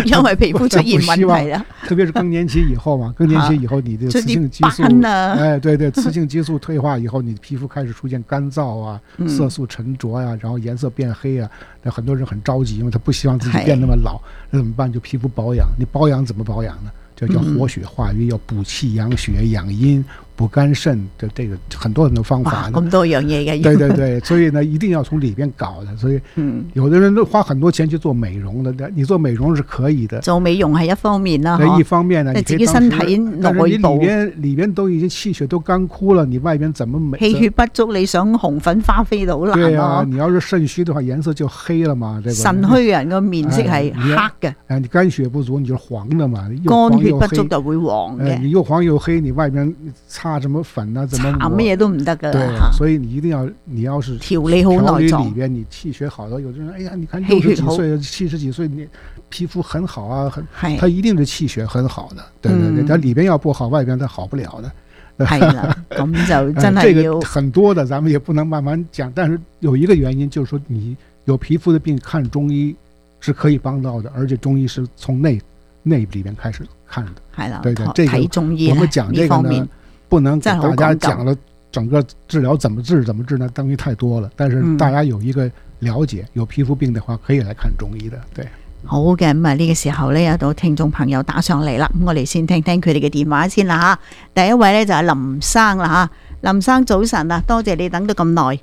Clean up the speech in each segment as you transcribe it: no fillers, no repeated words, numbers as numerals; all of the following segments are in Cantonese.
因為皮膚出現問題啦。 特別是更年期以後嘛，更年期以後你的雌性激素，對，雌性激素退化以後，你皮膚開始出現乾燥啊，色素沉着呀，然後顏色變黑啊，那很多人很着急，因為他不希望自己變那麼老，那怎麼辦？就皮膚保養。你保養怎麼保養呢？就叫活血化瘀，要補氣養血養陰補肝腎，這個很多方法。 咁多樣嘢嘅。 對，所以呢，一定要從裏邊搞的。所以，有的人都花很多錢去做美容的，你做美容是可以的。 做美容係一方面啦， 一方面呢， 你自己身體內部， 裏邊都已經氣血都乾枯了，你外邊怎麼美？ 氣血不足，你想紅粉發飛到好難。 對啊，你要是腎虛的話，顏色就黑了嘛。 腎虛人個面色係黑嘅。 你肝血不足，你就黃的嘛。 肝血不足就會黃嘅。 你又黃又黑，你外邊擦什麼粉啊？ 搽乜嘢都唔得噶。 對，所以你一定要，你要是調理好內臟， 裏邊你氣血好的，有的人哎呀，你看60幾歲、70幾歲，你皮膚很好啊，他一定是氣血很好的。對，他裏邊要不好，外邊他好不了的。 係啦，咁就真係要這個很多的，咱們也不能慢慢講。但是有一個原因，就是說你有皮膚的病，看中醫是可以幫到的，而且中醫是從內裏邊開始看的。 係啦， 對， 睇中醫我們講這個呢，不能給大家講了整個治療怎麼治呢，東西太多了。但是大家有一個了解，有皮膚病的話可以來看中醫的。對， 好嘅，咁啊呢個時候呢，有到聽眾朋友打上嚟啦，咁我哋先聽聽佢哋嘅電話先啦吓。第一位呢，就係林生啦吓，林生早晨啊，多謝你等到咁耐。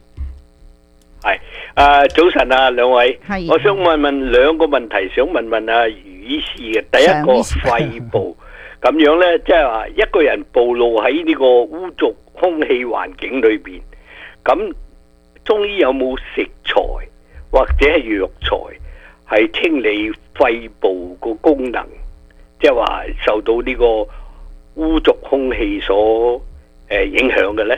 係早晨啊，兩位，我想問兩個問題，想問余醫師嘅。第一個肺部。咁樣呢，即係話一個人暴露喺呢個污濁空氣環境裏邊，咁中醫有冇食材或者係藥材係清理肺部個功能，即係話受到呢個污濁空氣所影響嘅呢？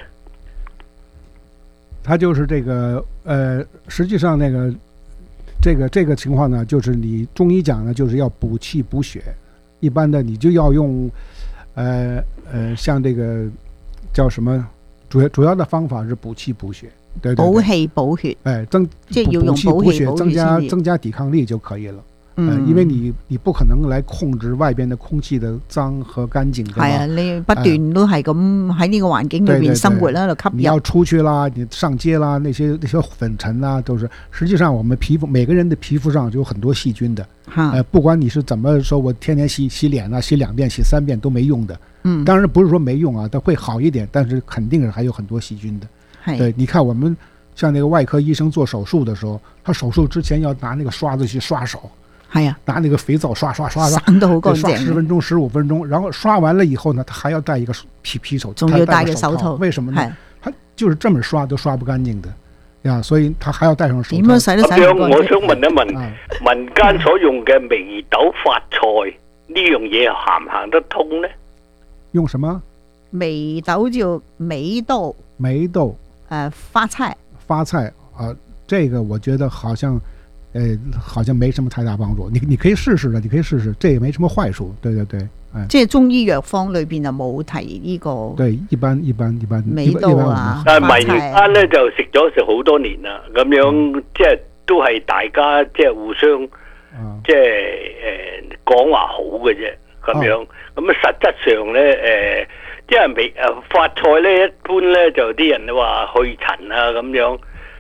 它就是這個實際上那個這個情況呢，就是你中醫講呢，就是要補氣補血。一般的你就要用像這個叫什麼主要的方法是補氣補血，對， 補氣補血，即係要用補氣補血， 增加抵抗力就可以了。因為你不可能來控制外邊的空氣的髒和乾淨的嘛。係啊， 你不斷都係咁喺呢個環境裏面生活啦，就吸入。 你要出去啦，你上街啦，那些粉塵啦，都是實際上我們皮膚每個人的皮膚上就有很多細菌的。不管你是怎麼說，我天天洗臉啊，洗2遍、洗3遍都沒用的。當然不是說沒用啊，它會好一點，但是肯定是還有很多細菌的。對，你看我們像那個外科醫生做手術的時候，他手術之前要拿那個刷子去刷手。 係啊， 拿那個肥皂刷， 省到好乾淨， 刷10分鐘、15分鐘，然後刷完了以後呢，他還要戴一個皮手， 仲要戴個手套。 為什麼呢？他就是這麼刷都刷不乾淨的呀，所以他還要戴上手套。 點樣洗都洗唔乾淨。 咁樣我想問一問，民間所用嘅眉豆發菜呢樣嘢行唔行得通呢？ 用什麼？ 眉豆叫眉豆，發菜啊，這個我覺得好像沒什麼太大幫助。你可以試試的，你可以試試，這也沒什麼壞處。對， 即係中醫藥方裏邊就冇提呢個。 對，一般。 眉豆啊， 但係民間咧就食咗好多年啦，咁樣即係都係大家即係互相即係講話好嘅啫，咁樣。咁實質上咧即係發菜咧，一般咧就啲人話去塵啊咁樣。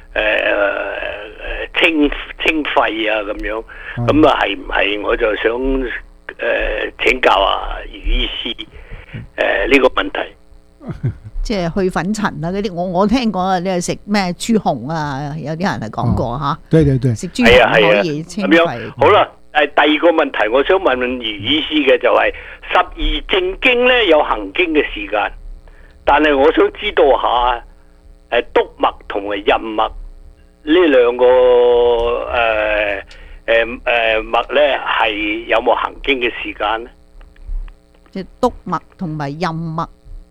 清肺啊咁樣，咁啊係唔係？我就想請教余醫師呢個問題。 即係去粉塵啊嗰啲，我聽講啊，你係食咩豬紅啊？有啲人係講過吓。對，食豬紅可以清肺。咁樣好啦，第二個問題，我想問余醫師嘅就係12正經咧有行經嘅時間，但係我想知道下督脈同埋任脈。呢兩個脈咧係有冇行經嘅時間咧？ 即係督脈同埋任脈，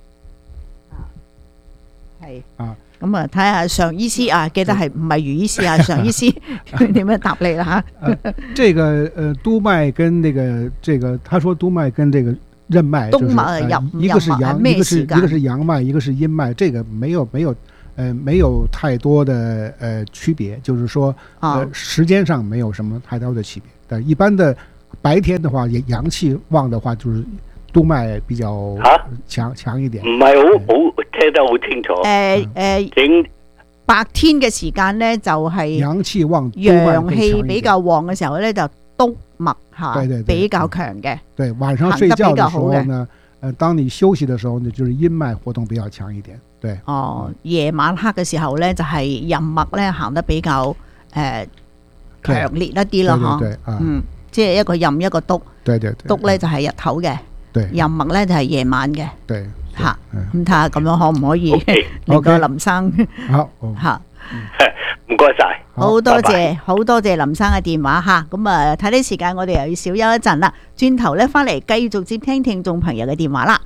係咁啊！睇下常醫師啊，記得係唔係余醫師啊？常醫師點樣答你啦吓？ 這個督脈跟這個，他說督脈跟這個任脈， 督脈一個是陽，一個是陽脈，一個是陰脈，這個沒有太多的區別，就是說時間上沒有什麼太多的區別。但一般的白天的話，陽氣旺的話，就是督脈比較強一點。 唔係好聽得好清楚。 白天嘅時間咧就係陽氣旺， 陽氣比較旺嘅時候咧，就督脈比較強嘅。 對，晚上睡覺嘅時候呢，當你休息嘅時候呢，就是陰脈活動比較強一點。對。 夜晚黑嘅時候咧，就係任脈咧行得比較強烈一啲咯，嗬。即係一個任一個督。對。督咧就係日頭嘅，任脈咧就係夜晚嘅。對。吓，咁睇下咁樣可唔可以令到林生吓？ 唔該晒， 好多謝林生嘅電話吓。咁啊，睇啲時間，我哋又要小休一陣啦。轉頭咧翻嚟繼續接聽聽眾朋友嘅電話啦。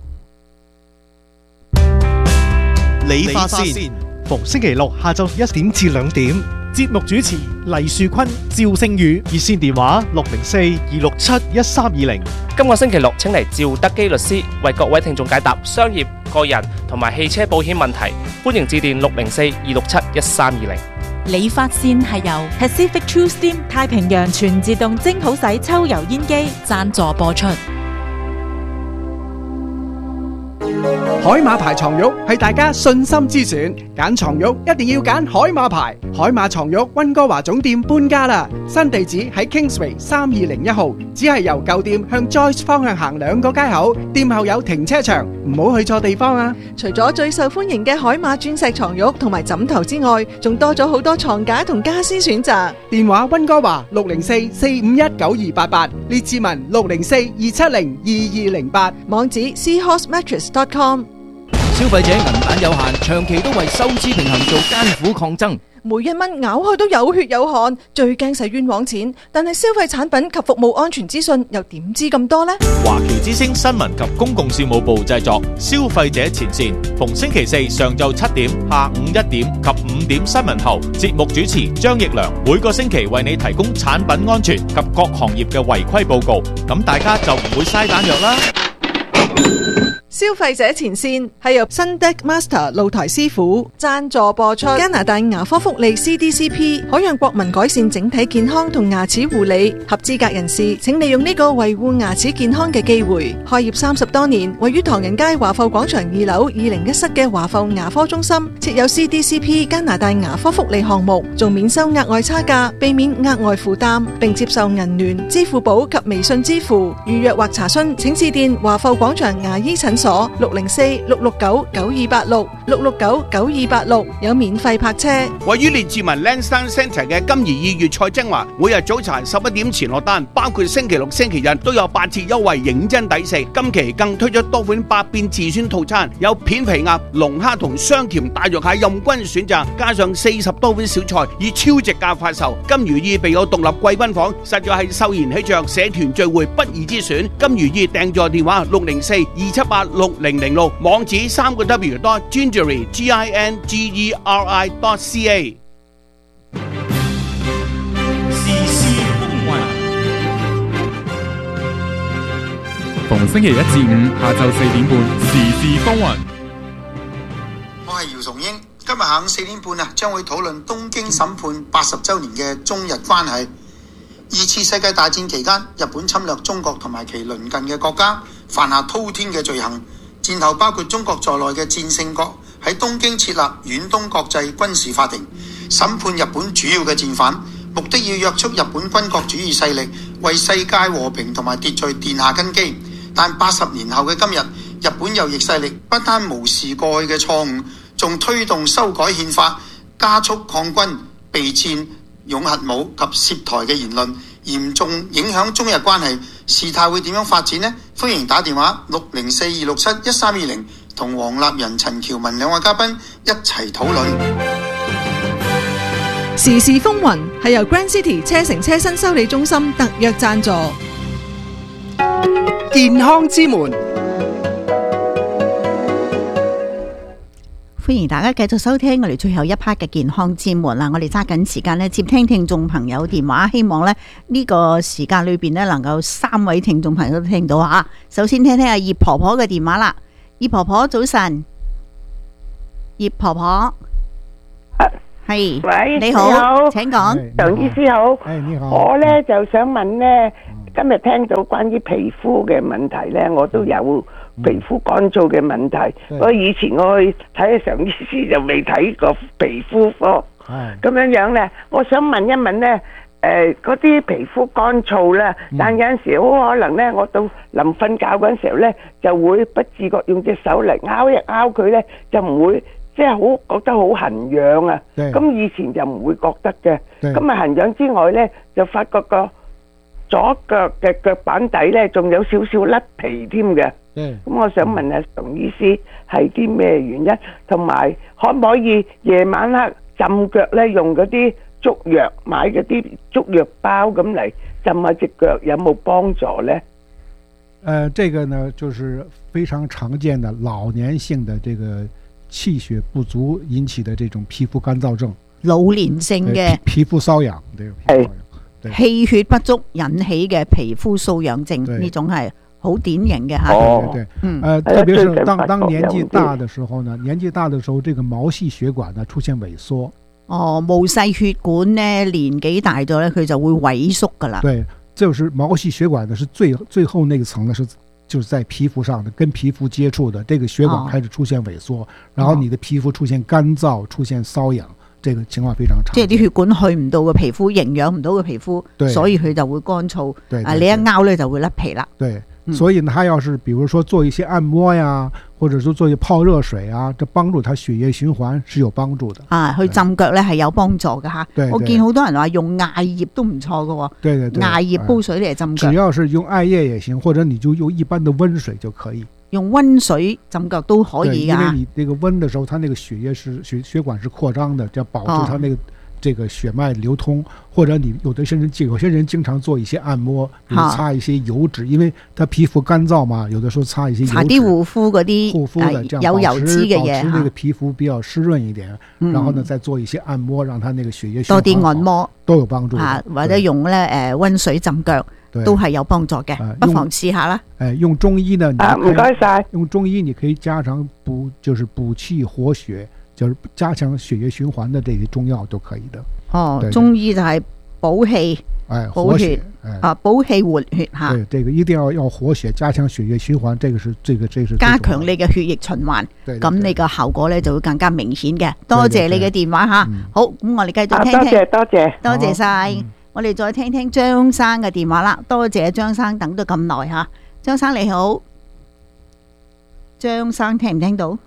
理髮線，逢星期六下晝1點至2點，節目主持黎樹坤、趙星宇，熱線電話604-267-1320。 今個星期六請嚟趙德基律師為各位聽眾解答商業、個人同埋汽車保險問題，歡迎致電604-267-1320。 理髮線係由 Pacific True Steam 太平洋全自動蒸好洗抽油煙機贊助播出。 海馬牌床褥係大家信心之選，揀床褥一定要揀海馬牌。海馬床褥溫哥華總店搬家啦，新地址喺 Kingsway 3201號，只係由舊店向 Joyce 方向行2個街口，店後有停車場，唔好去錯地方啊！ 除咗最受歡迎嘅海馬鑽石床褥同埋枕頭之外，仲多咗好多床架同家私選擇。 電話溫哥華604-451-9288，列治文604-270-2208， 網址 seahorsemattress.com。 消費者銀彈有限，長期都為收支平衡做艱苦抗爭。 每一蚊咬開都有血有汗，最驚使冤枉錢。但係消費產品及服務安全資訊又點知咁多呢？ 華僑之聲新聞及公共事務部製作，消費者前線，逢星期四上晝7點、下午1點及5點新聞後，節目主持張奕良每個星期為你提供產品安全及各行業嘅違規報告，咁大家就唔會嘥彈藥啦。 消費者前線係由 Sundeck Master 露台師傅贊助播出。加拿大牙科福利 CDCP 可讓國民改善整體健康同牙齒護理。合資格人士請利用呢個維護牙齒健康嘅機會。開業30多年，位於唐人街華埠廣場2樓201室嘅華埠牙科中心，設有 CDCP 加拿大牙科福利項目，仲免收額外差價，避免額外負擔，並接受銀聯、支付寶及微信支付。預約或查詢請致電華埠廣場牙醫診所604-669-9286 有免費泊車。 位於列治文 Lansdowne Centre 嘅金怡意粵菜精華，每日早茶11點前落單，包括星期六、星期日都有8折優惠，認真抵食。今期更推出多款百變自選套餐，有片皮鴨、龍蝦同雙鉗大肉蟹任君選擇，加上40多款小菜，以超值價發售。金如意備有獨立貴賓房，實在係秀賢喜鵲社團聚會不二之選。金如意訂座電話604-278-6006，網址3w.gingery.ca。 時事風雲，逢星期1至5下晝4點半，時事風雲。 我係姚崇英，今日下午4點半將會討論東京審判80週年嘅中日關係。2次世界大戰期間，日本侵略中國同埋其鄰近嘅國家，犯下滔天嘅罪行。戰後包括中國在內嘅戰勝國喺東京設立遠東國際軍事法庭，審判日本主要嘅戰犯，目的要約束日本軍國主義勢力，為世界和平同埋秩序奠下根基。但80年後嘅今日，日本右翼勢力不單無視過去嘅錯誤，仲推動修改憲法，加速抗軍、備戰、擁核武及涉台嘅言論，嚴重影響中日關係。事態會點樣發展呢？歡迎打電話604-267-1320，同黃立仁、陳喬文兩位嘉賓一齊討論。 時事風雲係由 Grand City 車城車身修理中心特約贊助。 健康之門， 歡迎大家繼續收聽我哋最後一 part 嘅健康之門啦！我哋揸緊時間接聽聽眾朋友電話，希望呢個時間裏邊能夠3位聽眾朋友都聽到啊！首先聽聽阿葉婆婆嘅電話啦，葉婆婆早晨，葉婆婆係， 喂， 你好，請講。 鄧醫師好，你好，我就想問今日聽到關於皮膚嘅問題咧，我都有皮膚乾燥嘅問題。我以前我去睇常醫師就未睇過皮膚科，咁樣咧，我想問一問咧，嗰啲皮膚乾燥咧，但有陣時好可能咧，我到臨瞓覺嗰陣時候咧，就會不自覺用隻手嚟拗一拗佢咧，就唔會即係好覺得好痕癢啊。咁以前就唔會覺得嘅，咁啊痕癢之外咧，就發覺個左腳嘅腳板底咧，仲有少少甩皮添嘅。咁我想問下常醫師係啲咩原因，同埋可唔可以夜晚黑浸腳咧，用嗰啲足藥，買嗰啲足藥包咁嚟浸下隻腳，有冇幫助咧？ 這個呢，就是非常常見的老年性的這個氣血不足引起的這種皮膚乾燥症。 老年性嘅皮膚瘙癢，對。 氣血不足引起嘅皮膚瘙癢症，呢種係好典型嘅吓。 特別是當年紀大的時候呢，年紀大的時候，這個毛細血管呢出現萎縮。 毛細血管呢，年紀大咗呢，佢就會萎縮噶啦。 對，就是毛細血管呢，是最後那個層呢，就是在皮膚上的，跟皮膚接觸的，這個血管開始出現萎縮，然後你的皮膚出現乾燥，出現瘙癢。這個情況非常常見， 即係啲血管去唔到嘅皮膚，營養唔到嘅皮膚，所以佢就會乾燥。你一拗咧就會甩皮啦。 對，所以他要是比如說做一些按摩呀，或者說做一些泡熱水啊，這幫助他血液循環是有幫助的。 去浸腳咧係有幫助嘅吓。我見好多人話用艾葉都唔錯嘅。對，艾葉煲水嚟浸腳。 只要是用艾葉也行，或者你就用一般的溫水就可以。 用溫水浸腳都可以噶， 因為你那個溫的時候，它那個血液是血管是擴張的，就保持它那個這個血脈流通。或者你有些人經常做一些按摩，比如擦一些油脂，因為他皮膚乾燥嘛，有的時候擦一些油脂， 擦啲護膚嗰啲護膚的，這樣有油脂嘅嘢， 保持那個皮膚比較濕潤一點。然後呢，再做一些按摩，讓它那個血液多啲按摩都有幫助。 或者用咧溫水浸腳。都係有幫助嘅，不妨試下啦。 用中醫呢， 唔該晒。 用中醫你可以加上就是補氣活血，就是加強血液循環的這些中藥都可以的。 對中醫就係補氣，補血，補氣活血吓。 對，這個一定要活血，加強血液循環，這個是加強你嘅血液循環，咁你嘅效果咧就會更加明顯嘅。多謝你嘅電話吓。好，咁我哋繼續聽聽。多謝晒。我哋再聽聽張生嘅電話啦，多謝張生等咗咁耐吓。張生你好，張生聽唔聽到？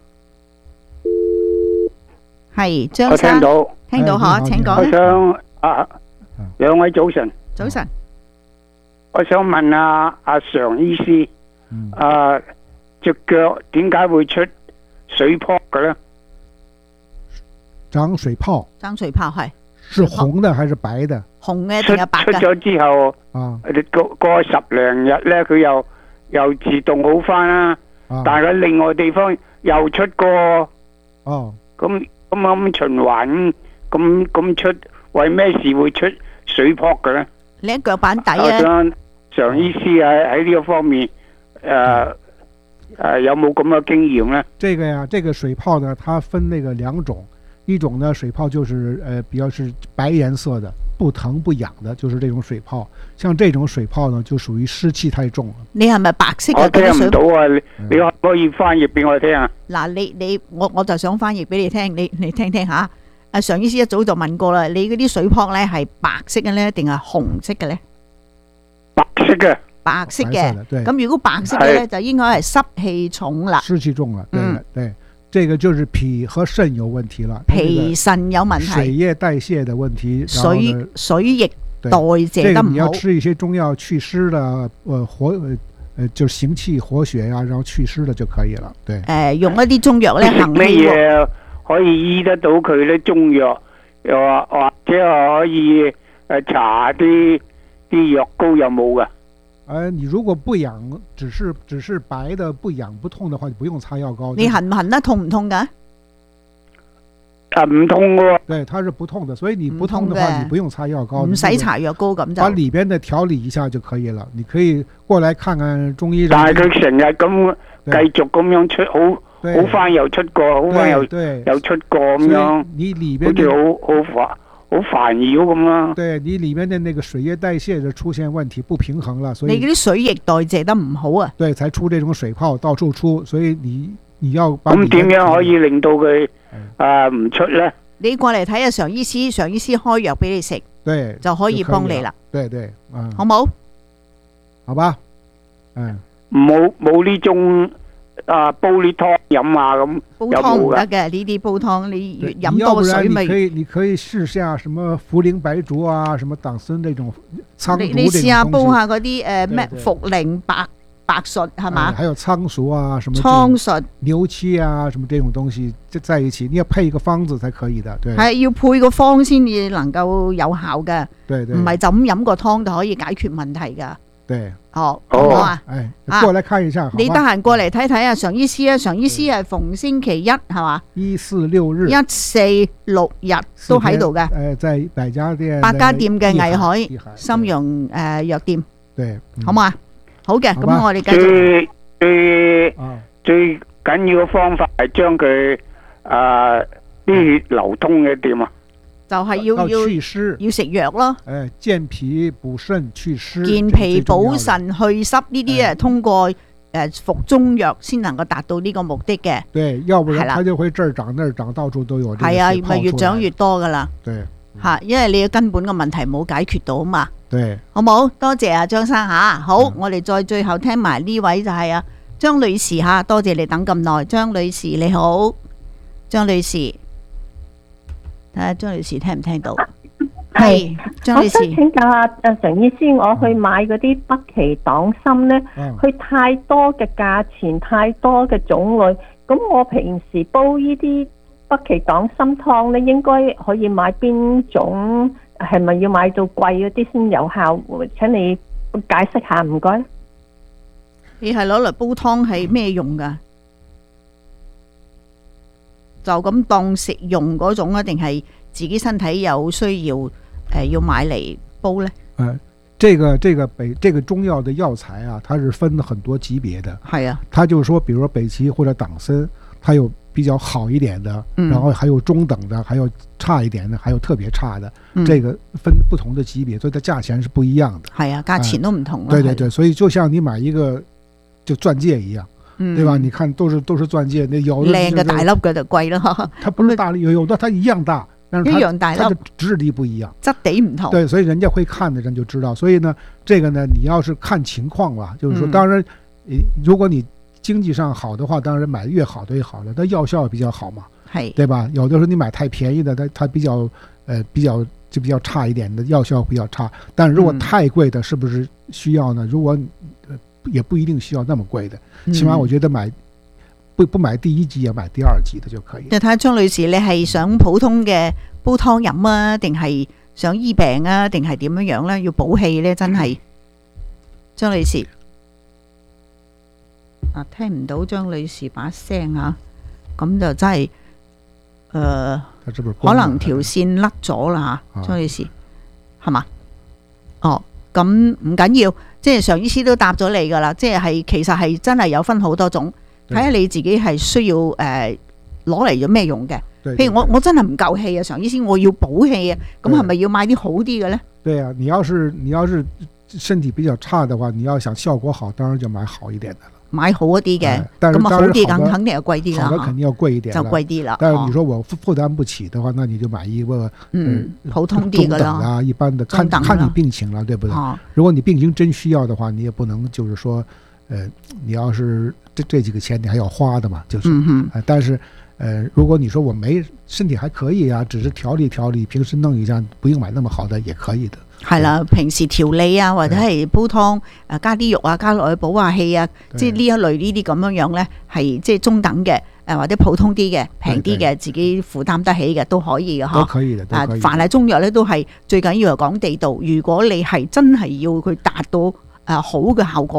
係張生，聽到吓，請講。 我想兩位早晨。 早晨。 我想問阿常醫師，隻腳點解會出水泡嘅咧？ 長水泡。 長水泡係。 是紅的還是白的？ 紅嘅定係白嘅？ 出咗之後，過十零日咧，佢又自動好翻啦。但係佢另外地方又出過。咁循環咁出，為咩事會出水泡嘅咧？ 你喺腳板底啊？ 我想常醫師喺呢個方面，有冇咁嘅經驗咧？ 這個水泡呢，它分那個兩種。一種呢水泡就是比較是白顏色的，不疼不癢的，就是這種水泡。像這種水泡呢，就屬於濕氣太重了。 你係咪白色嘅？ 我聽唔到啊！你可唔可以翻譯俾我聽啊？ 嗱，我就想翻譯俾你聽，你聽聽下。常醫師一早就問過啦，你嗰啲水泡咧係白色嘅咧，定係紅色嘅咧？ 白色嘅。 白色嘅。咁如果白色嘅咧，就應該係濕氣重啦。 濕氣重啦，對。這個就是脾和腎有問題了， 脾腎有問題， 水液代謝的問題， 水液代謝得唔好。 你要吃一些中藥祛濕的，就行氣活血呀，然後祛濕的就可以了。對， 用一啲中藥咧，行乜嘢可以醫得到佢咧？中藥又或者可以搽啲藥膏有冇噶？ 你如果不癢，只是白的不癢不痛的話，你不用擦藥膏。 你痕唔痕得痛唔痛噶？ 唔痛喎。 對，它是不痛的，所以你不痛的話，你不用擦藥膏。 唔使搽藥膏咁就。 把裏邊的調理一下就可以了。你可以過來看看中醫。 但係佢成日咁繼續咁樣出好翻又出過，好翻又出過咁樣， 你裏邊好似好煩擾咁啦。 對，你裡面的那個水液代謝就出現問題，不平衡了，所以你嗰啲水液代謝得唔好啊， 對，才出這種水泡到處出，所以你要咁點樣可以令到佢唔出咧？ 你過嚟睇下常醫師，常醫師開藥俾你食， 對， 就可以幫你啦。 對對， 好冇？ 好吧， 冇呢種煲啲湯飲啊咁， 煲湯唔得嘅，呢啲煲湯你越飲多水咪。 你可以試下什麼茯苓白朮啊，什麼黨參這種蒼朮。 你試下煲下嗰啲咩茯苓白術係嘛？ 還有倉鼠啊，什麼倉術、 牛膝啊，什麼這種東西就在一起，你要配一個方子才可以的。對， 係要配個方先至能夠有效嘅。 對對， 唔係就咁飲個湯就可以解決問題噶。 對， 好唔好啊？ 過來看一下。 你得閒過嚟睇睇啊，常醫師啊，常醫師係逢星期一係嘛 ？1、4、6日。 1、4、6日都喺度嘅。 在百家店。 百家店嘅藝海參茸藥店。 對， 好嘛？好嘅，咁我哋繼續。 最緊要嘅方法係將佢啲血流通嘅點啊？ 就係要食藥咯。 健脾補腎祛濕。 健脾補腎祛濕呢啲係通過服中藥先能夠達到呢個目的嘅。 對，要不然它就會這兒長那兒長，到處都有。 係啊，咪越長越多噶啦。 對。 吓，因為你嘅根本嘅問題冇解決到啊嘛。 對， 好冇？多謝啊張生吓。好，我哋再最後聽埋呢位就係張女士吓，多謝你等咁耐。張女士你好，張女士，睇下張女士聽唔聽到？係張女士， 我想請教下常醫師，我去買嗰啲北芪黨參呢，佢太多嘅價錢，太多嘅種類，咁我平時煲呢啲北芪黨參湯呢，應該可以買邊種？係咪要買到貴嗰啲先有效？請你解釋下，唔該。 你係攞嚟煲湯係咩用噶？就咁當食用嗰種啊，定係自己身體有需要要買嚟煲呢？ 這個中藥的藥材啊，它是分很多級別的。 係啊， 它就是說，比如說北芪或者黨參，它有比較好一點的，然後還有中等的，還有差一點的，還有特別差的，這個分不同的級別，所以它價錢是不一樣的。 係啊，價錢都唔同。 對對對，所以就像你買一個就鑽戒一樣，對吧？你看都是鑽戒，那有的靚嘅大粒嘅就貴咯。 它不是大粒，有的它一樣大，但是它的質地不一樣， 質地唔同。 對，所以人家會看的人就知道。所以呢，這個呢，你要是看情況吧，就是說，當然，如果你經濟上好的話，當然買越好的越好了，它藥效也比較好嘛，對吧？有的時候你買太便宜的，它比較差一點的，藥效比較差。但是如果太貴的，是不是需要呢？如果也不一定需要那麼貴的，起碼我覺得不買第一級也買第二級的就可以。 你睇下張女士，你係想普通嘅煲湯飲啊，定係想醫病啊，定係點樣樣咧？要補氣咧，真係張女士。聽唔到張女士把聲啊，咁就真係可能條線甩咗啦吓，張女士係嘛？哦，咁唔緊要，即係常醫師都答咗你噶啦，即係其實係真係有分好多種，睇下你自己係需要攞嚟咗咩用嘅。譬如我真係唔夠氣啊，常醫師我要補氣啊，咁係咪要買啲好啲嘅咧？ 對啊，你要是身體比較差的話，你要想效果好，當然就買好一點的了。 買好一啲嘅，咁啊好啲咁肯定係貴啲啦。 好的肯定要貴一點， 就貴啲啦。 但係你說我負擔不起的話，那你就買一個普通啲嘅啦， 一般的，看你病情了，對不對？如果你病情真需要的話，你也不能就是說，你要是這幾個錢你還要花的嘛，就是。但是如果你說我沒身體還可以啊，只是調理調理，平時弄一下，不用買那麼好的也可以的。 係啦，平時調理啊，或者係煲湯加啲肉啊，加落去補下氣啊，即係呢一類呢啲咁樣樣咧，係即係中等嘅，或者普通啲嘅、平啲嘅，自己負擔得起嘅都可以嘅嗬。 都可以嘅， 凡係中藥咧，都係最緊要係講地道。如果你係真係要佢達到好嘅效果咧，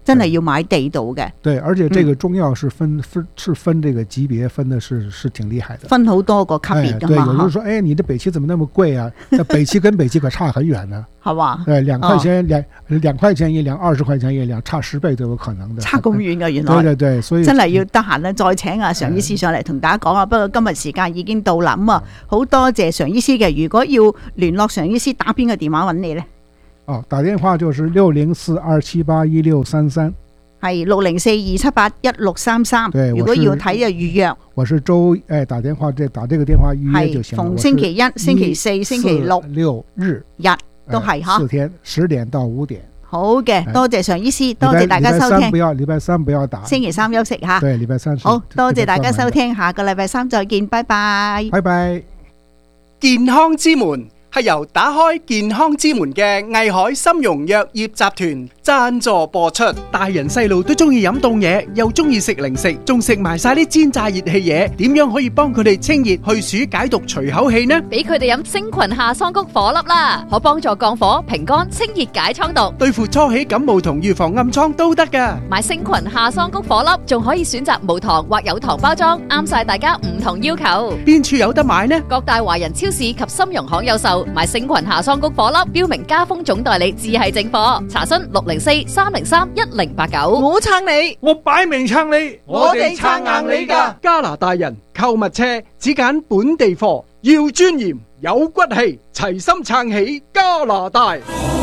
真係要買地道嘅。 對，而且這個中藥是分這個級別，分的是挺厲害的， 分好多個級別㗎嘛。 對，有人說，哎，你的北芪怎麼那麼貴啊？北芪跟北芪可差很遠呢。 係嘛 ？2塊錢2塊錢一兩，20塊錢一兩，差10倍都有可能的。 差咁遠㗎，原來。 對對對，所以真係要得閒咧，再請阿常醫師上嚟同大家講啊。不過今日時間已經到啦，咁啊，好多謝常醫師嘅。如果要聯絡常醫師，打邊個電話揾你呢？ 打電話就是604-278-1633，係 604-278-1633。對，如果要睇就預約。 我是打電話打這個電話預約就行了。 逢星期一、星期四、星期六、 日都係嚇 ，4天10點到5點。 好嘅，多謝常醫師，多謝大家收聽。 禮拜三不要打， 星期三休息嚇。 對，禮拜三。 好多謝大家收聽，下個禮拜三再見，拜拜。 拜拜。 健康之門係由打開健康之門嘅藝海參茸藥業集團贊助播出。大人細路都中意飲凍嘢，又中意食零食，仲食埋晒啲煎炸熱氣嘢，點樣可以幫佢哋清熱去暑解毒除口氣呢？ 俾佢哋飲星群夏桑菊顆粒啦，可幫助降火平肝清熱解瘡毒， 對付初起感冒同預防暗瘡都得噶。 買星群夏桑菊顆粒仲可以選擇無糖或有糖包裝，啱晒大家唔同要求。 邊處有得買呢？ 各大華人超市及參茸行有售。買星群夏桑菊顆粒，標明家風總代理，自係正貨。查詢604-303-1089。 我撐你， 我擺明撐你，我哋撐硬你㗎。 加拿大人購物車只揀本地貨，要尊嚴有骨氣，齊心撐起加拿大。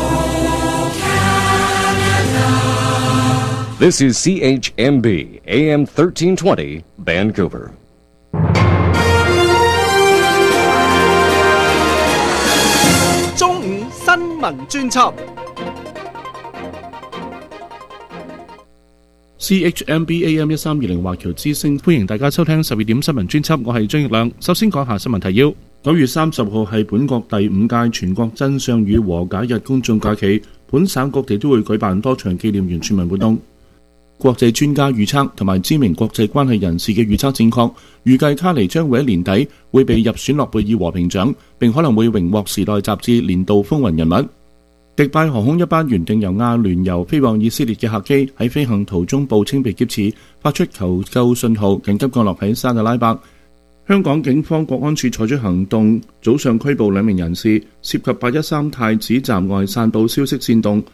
This is CHMB AM 1320 Vancouver. 中午新聞專輯 CHMB AM 1320華僑之聲，歡迎大家收聽12點新聞專輯，我係張奕亮。首先講下新聞提要。9月30號係本國第5屆全國真相與和解日公眾假期，本省各地都會舉辦多場紀念原住民活動。國際專家預測同埋知名國際關係人士嘅預測正確，預計卡尼將會喺年底會被入選諾貝爾和平獎，並可能會榮獲時代雜誌年度風雲人物。迪拜航空一班原定由阿聯酋飛往以色列嘅客機喺飛行途中報稱被劫持，發出求救信號，緊急降落喺沙特拉伯。香港警方國安處採取行動，早上拘捕2名人士，涉及813太子站外散佈消息煽動。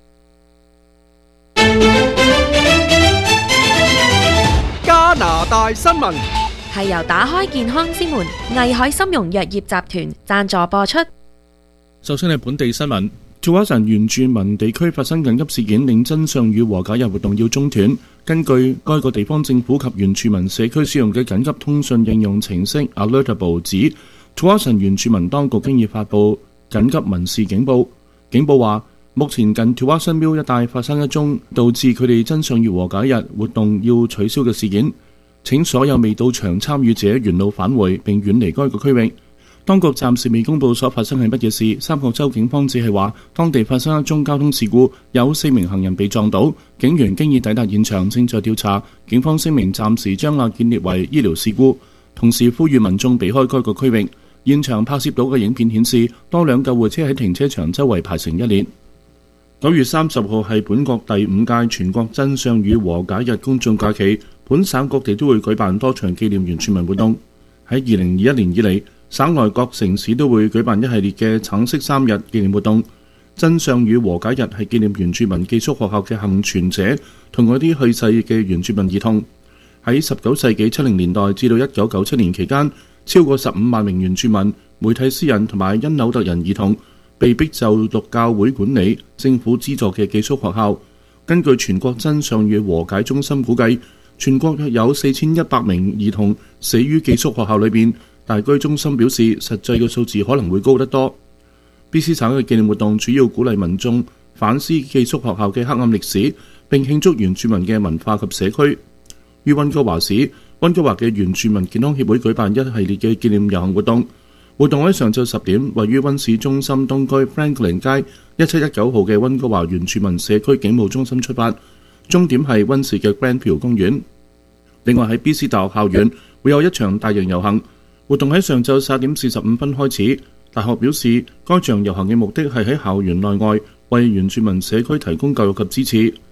加拿大新聞係由打開健康之門藝海參茸藥業集團贊助播出。 首先係本地新聞。Tsawwassen原住民地區發生緊急事件，令真相與和解日活動要中斷。根據該個地方政府及原住民社區使用嘅緊急通訊應用程式 Alertable 指，Tsawwassen原住民當局經已發布緊急民事警報。警報話，目前近 Tsawwassen Mill 一帶發生一宗導致佢哋真相與和解日活動要取消嘅事件，請所有未到場參與者原路返回並遠離該個區域。當局暫時未公佈所發生係乜嘢事，三角洲警方只係話當地發生一宗交通事故，有4名行人被撞倒，警員經已抵達現場，正在調查。警方聲明暫時將案件列為醫療事故，同時呼籲民眾避開該個區域。現場拍攝到嘅影片顯示，多輛救護車喺停車場周圍排成一列。9月30號係本國第5屆全國真相與和解日公眾假期，本省各地都會舉辦多場紀念原住民活動。喺2021年以嚟，省內各城市都會舉辦一系列嘅橙色3日紀念活動。真相與和解日係紀念原住民寄宿學校嘅幸存者同嗰啲去世嘅原住民兒童。喺19世紀70年代至到1997年期間，超過15萬名原住民、梅蒂斯人同埋因紐特人兒童被逼就讀教會管理、政府資助嘅寄宿學校。根據全國真相與和解中心估計，全國約有4100名兒童死於寄宿學校裏邊。大居中心表示，實際嘅數字可能會高得多。BC 省嘅紀念活動主要鼓勵民眾反思寄宿學校嘅黑暗歷史，並慶祝原住民嘅文化及社區。於溫哥華市，溫哥華嘅原住民健康協會舉辦一系列嘅紀念遊行活動。活動喺上晝10點，位於溫市中心東區 Franklin 街1719號嘅溫哥華原住民社區警務中心出發，終點係溫市嘅 Granville 公園。另外喺 BC 大學校園會有一場大型遊行。活動喺上晝4點45分開始。大學表示，該場遊行嘅目的係喺校園內外為原住民社區提供教育及支持。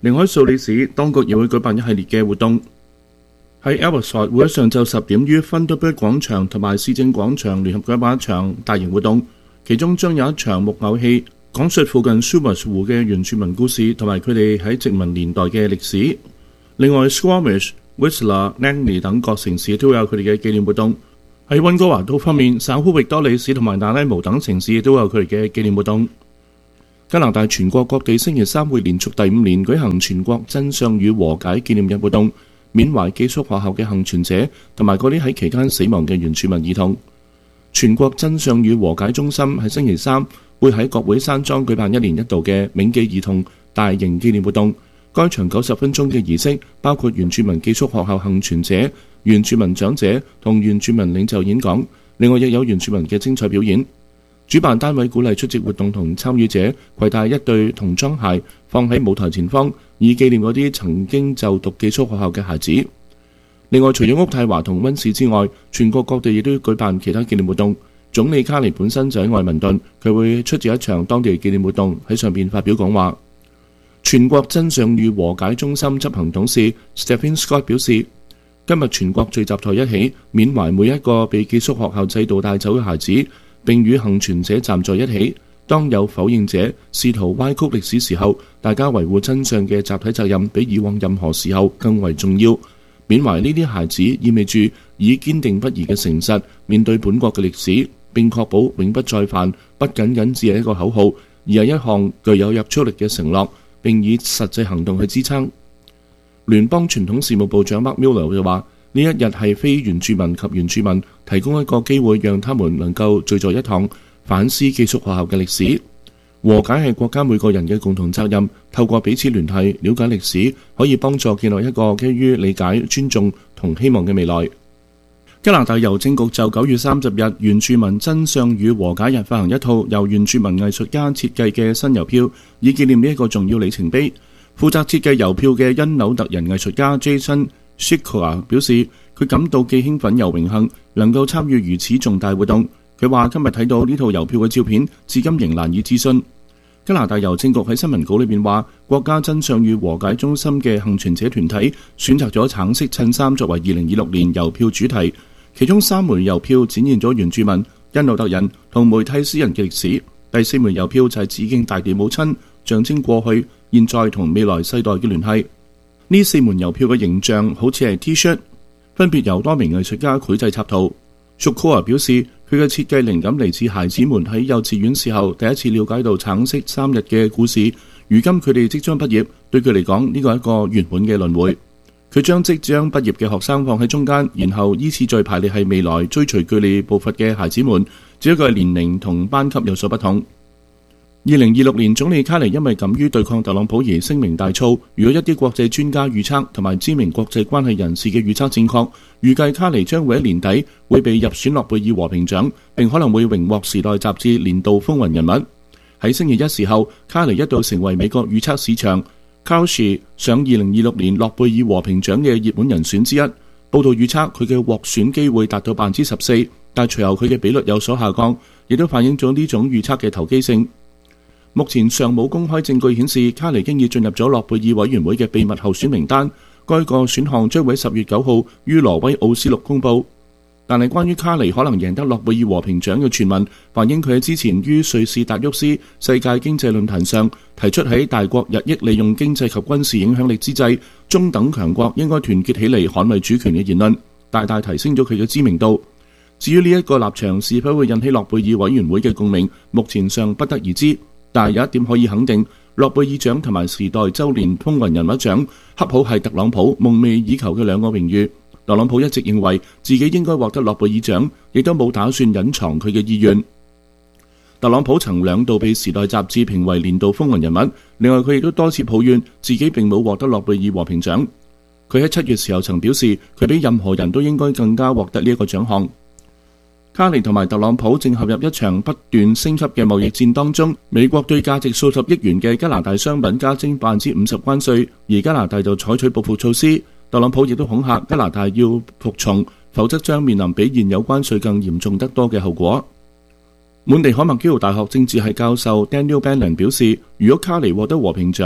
寧海素里市當局亦會舉辦一系列嘅活動。喺 Albertside 會喺上晝10點於 Thunderbird 廣場同埋市政廣場聯合舉辦一場大型活動，其中將有一場木偶戲，講述附近 Sumas 湖嘅原住民故事同埋佢哋喺殖民年代嘅歷史。另外 Squamish、Whistler、Langley 等各城市都有佢哋嘅紀念活動。喺溫哥華島方面，省府域多利市同埋那拉姆等城市都有佢哋嘅紀念活動。加拿大全國各地星期三會連續第5年舉行全國真相與和解紀念日活動，緬懷寄宿學校嘅幸存者同埋嗰啲喺期間死亡嘅原住民兒童。全國真相與和解中心喺星期三會喺國會山莊舉辦1年1度嘅銘記兒童大型紀念活動。該場90分鐘嘅儀式包括原住民寄宿學校幸存者、原住民長者同原住民領袖演講，另外亦有原住民嘅精彩表演。主辦單位鼓勵出席活動同參與者攜帶一對童裝鞋放喺舞台前方，以紀念嗰啲曾經就讀寄宿學校嘅孩子。另外，除咗渥太華同溫市之外，全國各地亦都舉辦其他紀念活動。總理卡尼本身就喺愛民頓，佢會出席一場當地紀念活動，喺上邊發表講話。全國真相與和解中心執行董事 Stephen Scott 表示，今日全國聚集在一起，緬懷每一個被寄宿學校制度帶走嘅孩子，並與幸存者站在一起。當有否認者試圖歪曲歷史時候，大家維護真相嘅集體責任比以往任何時候更為重要。緬懷呢啲孩子意味住以堅定不移嘅誠實面對本國嘅歷史，並確保永不再犯，不僅僅只係一個口號，而係一項具有約束力嘅承諾，並以實際行動去支撐。聯邦傳統事務部長 Mark Miller 就話：呢一日係非原住民及原住民提供一個機會，讓他們能夠聚在一堂，反思寄宿學校嘅歷史。和解係國家每個人嘅共同責任，透過彼此聯繫、了解歷史，可以幫助建立一個基於理解、尊重同希望嘅未來。加拿大郵政局就9月30日原住民真相與和解日發行一套由原住民藝術家設計嘅新郵票，以紀念呢一個重要里程碑。負責設計郵票嘅因紐特人藝術家 Jason Shikora 表示，佢感到既興奮又榮幸能夠參與如此重大活動。佢話今日睇到呢套郵票嘅照片，至今仍難以置信。加拿大郵政局喺新聞稿裏面話，國家真相與和解中心嘅幸存者團體選擇咗橙色襯衫作為2026年郵票主題，其中3枚郵票展現咗原住民、因紐特人同梅蒂斯人嘅歷史，第4枚郵票就係致敬大地母親，象徵過去、現在同未來世代嘅聯繫。呢4枚郵票嘅形象好似係 T-shirt， 分別由多名藝術家繪製插圖。Shukura 表示，佢嘅設計靈感嚟自孩子們喺幼稚園時候第一次了解到橙色3日嘅故事。如今佢哋即將畢業，對佢嚟講呢個係一個圓滿嘅輪迴。佢將即將畢業嘅學生放喺中間，然後依次序排列係未來追隨佢哋步伐嘅孩子們，只不過係年齡同班級有所不同。2026年總理卡尼因為敢於對抗特朗普而聲名大噪，如果一啲國際專家預測同埋知名國際關係人士嘅預測正確，預計卡尼將會喺年底會被入選諾貝爾和平獎，並可能會榮獲時代雜誌年度風雲人物。喺星期一時候，卡尼一度成為美國預測市場Kalshi 上2026年諾貝爾和平獎嘅熱門人選之一。報道預測佢嘅獲選機會達到14%，但隨後佢嘅比率有所下降，亦都反映咗呢種預測嘅投機性。目前尚冇公開證據顯示卡尼經已進入咗諾貝爾委員會嘅秘密候選名單，該個選項將會10月9號於挪威奧斯陸公佈。但係關於卡尼可能贏得諾貝爾和平獎嘅傳聞，反映佢喺之前於瑞士達沃斯世界經濟論壇上提出喺大國日益利用經濟及軍事影響力之際，中等強國應該團結起嚟捍衛主權嘅言論，大大提升咗佢嘅知名度。至於呢一個立場是否會引起諾貝爾委員會嘅共鳴，目前尚不得而知。但係有一點可以肯定，諾貝爾獎同埋時代週年風雲人物獎恰好係特朗普夢寐以求嘅兩個榮譽。特朗普一直認為自己應該獲得諾貝爾獎，亦都冇打算隱藏佢嘅意願。特朗普曾2度被時代雜誌評為年度風雲人物，另外佢亦都多次抱怨自己並冇獲得諾貝爾和平獎。佢喺7月時候曾表示，佢比任何人都應該更加獲得呢一個獎項。卡尼同埋特朗普正陷入一場不斷升級嘅貿易戰當中。美國對價值數十億元嘅加拿大商品加徵50%關稅，而加拿大就採取報復措施。特朗普亦都恐嚇加拿大要服從，否則將面臨比現有關稅更嚴重得多嘅後果。滿地可麥基勞大學政治系教授 Daniel Bannon 表示，如果卡尼獲得和平獎，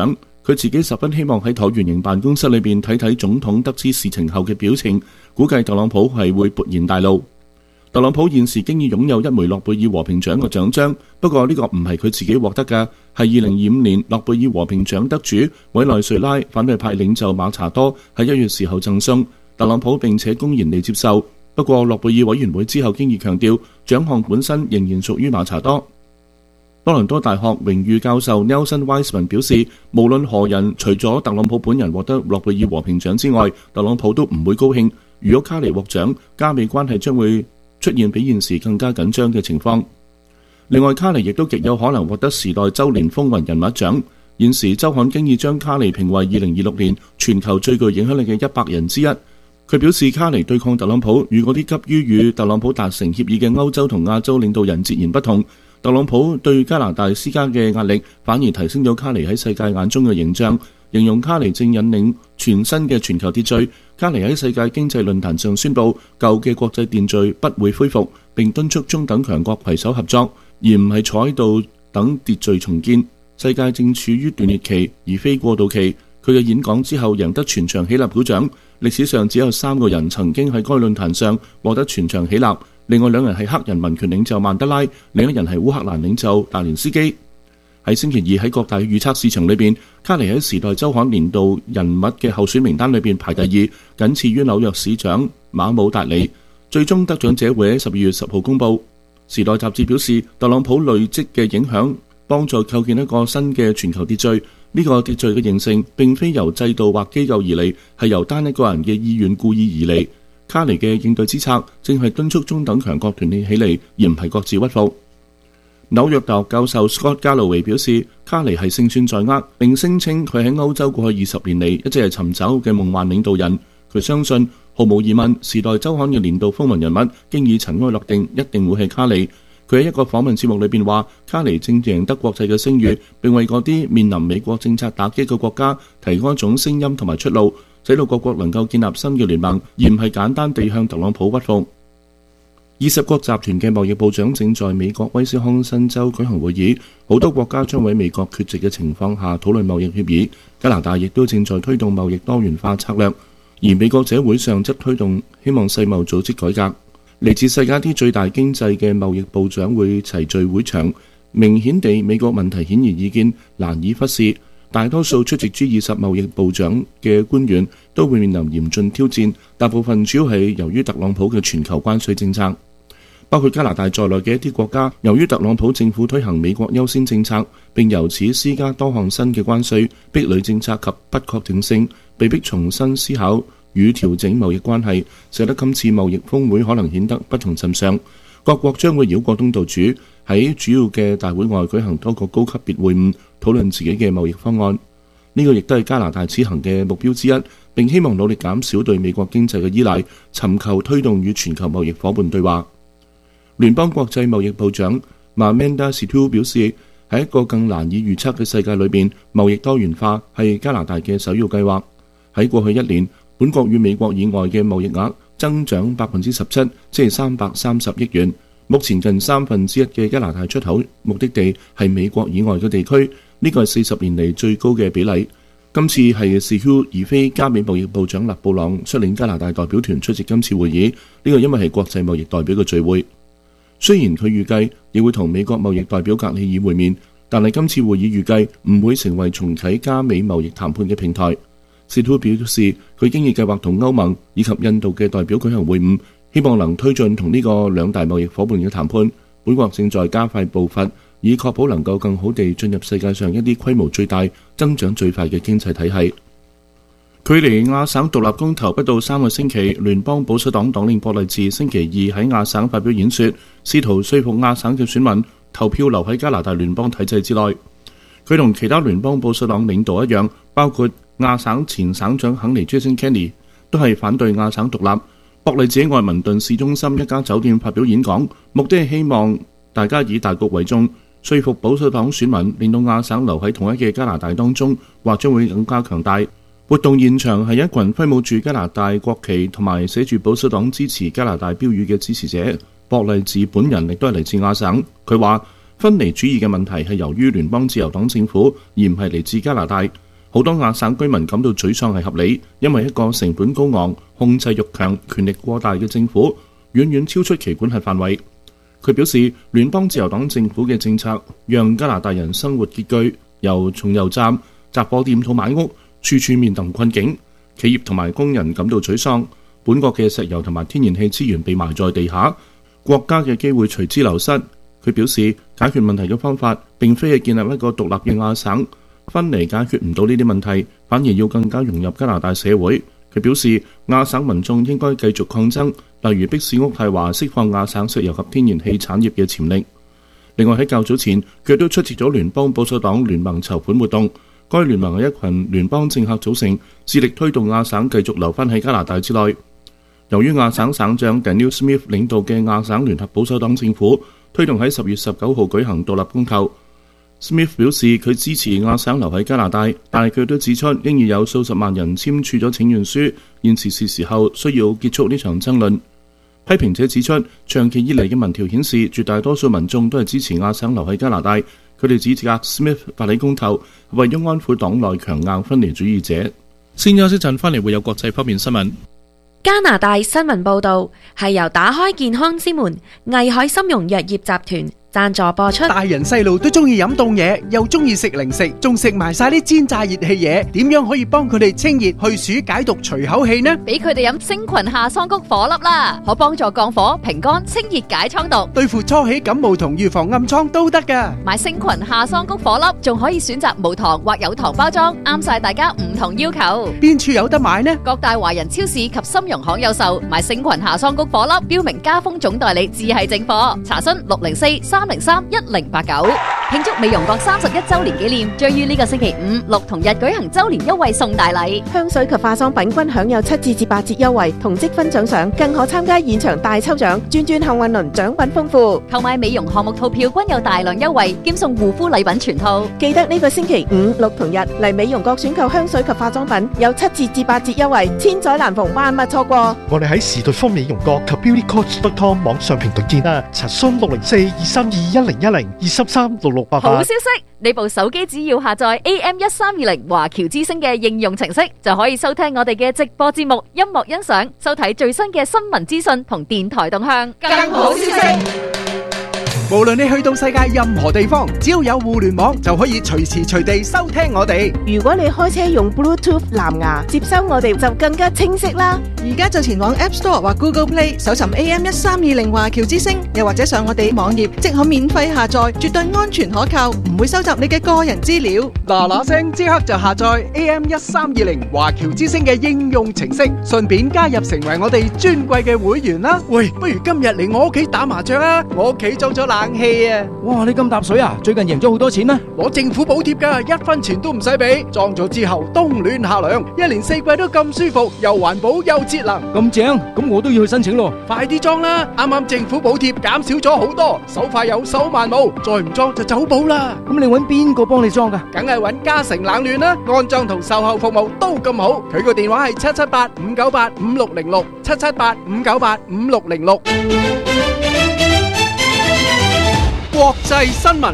佢自己十分希望喺橢圓形辦公室裏邊睇睇總統得知事情後嘅表情，估計特朗普係會勃然大怒。特朗普現時經已擁有一枚諾貝爾和平獎嘅獎章，不過呢個唔係佢自己獲得嘅，係2025年諾貝爾和平獎得主委內瑞拉反對派領袖馬查多喺1月時候贈送特朗普，並且公然地接受。不過諾貝爾委員會之後經已強調，獎項本身仍然屬於馬查多。多倫多大學榮譽教授 Nelson Weisman 表示，無論何人，除咗特朗普本人獲得諾貝爾和平獎之外，特朗普都唔會高興。如果卡尼獲獎，加美關係將會出現比現時更加緊張嘅情況。另外，卡尼亦都極有可能獲得時代周年風雲人物獎。現時週刊經已將卡尼評為2026年全球最具影響力嘅100人之一。佢表示，卡尼對抗特朗普與嗰啲急於與特朗普達成協議嘅歐洲同亞洲領導人截然不同。特朗普對加拿大施加嘅壓力反而提升咗卡尼喺世界眼中嘅形象，形容卡尼正引領全新嘅全球秩序。卡尼喺世界經濟論壇上宣布，舊嘅國際秩序不會恢復，並敦促中等強國攜手合作，而唔係坐喺度等秩序重建。世界正處於斷裂期，而非過渡期。佢嘅演講之後贏得全場起立鼓掌。歷史上只有3個人曾經喺該論壇上獲得全場起立，另外2人係黑人民權領袖曼德拉，另一人係烏克蘭領袖達連斯基。喺星期二喺各大預測市場裏邊，卡尼喺時代週刊年度人物嘅候選名單裏邊排第2，僅次於紐約市長馬姆達里。最終得獎者會喺12月10號公佈。時代雜誌表示，特朗普累積嘅影響幫助構建一個新嘅全球秩序。呢個秩序嘅形成並非由制度或機構而嚟，係由單一個人嘅意願故意而嚟。卡尼嘅應對之策正係敦促中等強國團結起嚟，而唔係各自屈服。紐約大學教授 Scott Galloway 表示，卡尼係勝算在握，並聲稱佢喺歐洲過去20年嚟一直係尋找嘅夢幻領導人。佢相信毫無疑問，時代週刊嘅年度風雲人物經已塵埃落定，一定會係卡尼。佢喺一個訪問節目裏邊話，卡尼正贏得國際嘅聲譽，並為嗰啲面臨美國政策打擊嘅國家提供一種聲音同埋出路，使到各國能夠建立新嘅聯盟，而唔係簡單地向特朗普屈服。20國集團嘅貿易部長正在美國威斯康辛州舉行會議，好多國家將喺美國缺席嘅情況下討論貿易協議。加拿大亦都正在推動貿易多元化策略，而美國這會上則推動希望世貿組織改革。嚟自世界啲最大經濟嘅貿易部長會齊聚會場，明顯地美國問題顯而易見，難以忽視。大多數出席G20貿易部長嘅官員都會面臨嚴峻挑戰，大部分主要係由於特朗普嘅全球關稅政策。包括加拿大在內嘅一啲國家，由於特朗普政府推行美國優先政策，並由此施加多項新嘅關稅、壁壘政策及不確定性，被迫重新思考與調整貿易關係，使得今次貿易峰會可能顯得不同尋常。各國將會繞過東道主，喺主要嘅大會外舉行多個高級別會晤，討論自己嘅貿易方案。呢個亦都係加拿大此行嘅目標之一，並希望努力減少對美國經濟嘅依賴，尋求推動與全球貿易夥伴對話。聯邦國際貿易部長 Amanda Settle 表示，喺一個更難以預測嘅世界裏邊，貿易多元化係加拿大嘅首要計劃。喺過去1年，本國與美國以外嘅貿易額增長17%，即係330億元。目前近1/3嘅加拿大出口目的地係美國以外嘅地區，呢個係40年嚟最高嘅比例。今次係Settle而非加美貿易部長勒布朗率領加拿大代表團出席今次會議，呢個因為係國際貿易代表嘅聚會。雖然佢預計亦會同美國貿易代表格里爾會面，但係今次會議預計唔會成為重啟加美貿易談判嘅平台。Settle表示，佢經已計劃同歐盟以及印度嘅代表舉行會晤，希望能推進同呢個兩大貿易夥伴嘅談判。本國正在加快步伐，以確保能夠更好地進入世界上一啲規模最大、增長最快嘅經濟體系。距離亞省獨立公投不到3個星期，聯邦保守黨黨領博勵治星期二喺亞省發表演說，試圖說服亞省嘅選民投票留喺加拿大聯邦體制之內。佢同其他聯邦保守黨領導一樣，包括亞省前省長肯尼 Jason Kenney 都係反對亞省獨立。博勵治喺愛民頓市中心一家酒店發表演講，目的係希望大家以大局為重，說服保守黨選民令到亞省留喺同一嘅加拿大當中，或將會更加強大。活動現場係一群揮舞住加拿大國旗同埋寫住保守黨支持加拿大標語嘅支持者。博勵治本人亦都係嚟自亞省。佢話分離主義嘅問題係由於聯邦自由黨政府，而唔係嚟自加拿大。 好多亞省居民感到沮喪係合理，因為一個成本高昂、控制欲強、權力過大嘅政府遠遠超出其管轄範圍。佢表示，聯邦自由黨政府嘅政策讓加拿大人生活拮據，由重油站、雜貨店到買屋，處處面臨困境。企業同埋工人感到沮喪，本國嘅石油同埋天然氣資源被埋在地下，國家嘅機會隨之流失。佢表示，解決問題嘅方法並非係建立一個獨立嘅亞省，分離解決唔到呢啲問題，反而要更加融入加拿大社會。佢表示，亞省民眾應該繼續抗爭，例如迫使渥太華釋放亞省石油及天然氣產業嘅潛力。另外喺較早前，佢都出席咗聯邦保守黨聯盟籌款活動。該聯盟係一群聯邦政客組成，致力推動亞省繼續留返喺加拿大之內。由於亞省省長 Daniel Smith 領導嘅亞省聯合保守黨政府推動喺10月19號舉行獨立公投。Smith 表示佢支持亞省留喺加拿大，但係佢都指出應已有數十萬人簽署咗請願書，現時時候需要結束呢場爭論。批評者指出，長期以嚟嘅民調顯示絕大多數民眾都係支持亞省留喺加拿大。佢哋指責 Smith 發起公投為咗安撫黨內強硬分離主義者。先休息陣，翻嚟會有國際方面新聞。 加拿大新聞報導係由打開健康之門藝海參茸藥業集團贊助播出。 大人細路都中意飲凍嘢，又中意食零食，仲食埋晒啲煎炸熱氣嘢，點樣可以幫佢哋清熱去暑解毒除口氣呢？ 俾佢哋飲星群下桑菊火粒啦，可幫助降火平肝清熱解瘡毒， 對付初起感冒同預防暗瘡都得噶。 買星群下桑菊火粒仲可以選擇無糖或有糖包裝，啱晒大家唔同要求。 邊處有得買呢？ 各大華人超市及參茸行有售。買星群下桑菊火粒標明加豐總代理，自係正貨。查詢604-303-1089。慶祝美容閣31週年紀念，將於呢個星期5、6同日舉行週年優惠送大禮， 香水及化妝品均享有7至8折優惠，同積分獎賞，更可參加現場大抽獎，轉幸運輪，獎品豐富。 購買美容項目套票均有大量優惠，兼送護膚禮品全套。 記得呢個星期5、6同日嚟美容閣選購香水及化妝品，有7折至8折優惠，千載難逢，萬勿錯過。 我哋喺時代豐美容閣及 beautycoach.com 網上平台見啦，查詢604-232-1010-233-6688。 好消息，呢部手機只要下載 AM1320華僑之聲嘅應用程式，就可以收聽我哋嘅直播節目、音樂欣賞、收睇最新嘅新聞資訊同電台動向。更好消息， 無論你去到世界任何地方，只要有互聯網就可以隨時隨地收聽我哋。 如果你開車用 Bluetooth 藍牙接收我哋，就更加清晰啦。而家就前往 App Store 或 Google Play 搜尋 AM1320華僑之聲，又或者上我哋網頁即可免費下載，絕對安全可靠，唔會收集你嘅個人資料。 嗱聲即刻就下載 AM1320華僑之聲嘅應用程式，順便加入成為我哋尊貴嘅會員啦。喂，不如今日嚟我屋企打麻雀啊！我屋企裝咗冷氣啊！ 哇，你咁搭水啊？最近贏咗好多錢咩？ 攞政府補貼噶，1分錢都唔使俾。裝咗之後冬暖夏涼，1年4季都咁舒服，又環保又節能。 咁正，咁我都要去申請咯。 快啲裝啦！啱啱政府補貼減少咗好多，手快有手慢冇，再唔裝就走寶啦。 咁你搵邊個幫你裝噶？ 梗係搵嘉誠冷暖啦，安裝同售後服務都咁好。佢個電話係778-598-5606 778-598-5606。國際新聞。